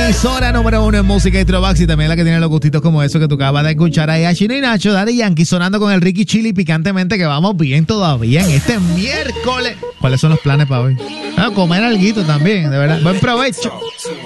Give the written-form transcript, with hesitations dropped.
emisora número 1 en música y throwbacks, y también la que tiene los gustitos como eso que tú acabas de escuchar ahí a Chino y Nacho, Daddy Yankee, sonando con el Ricky Chili picantemente, que vamos bien todavía en este miércoles. ¿Cuáles son los planes para hoy? Comer alguito también, de verdad. Buen provecho.